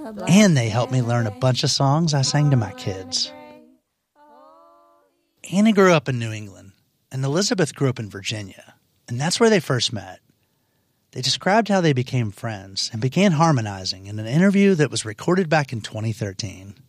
And they helped me learn a bunch of songs I sang to my kids. Annie grew up in New England, and Elizabeth grew up in Virginia, and that's where they first met. They described how they became friends and began harmonizing in an interview that was recorded back in 2013.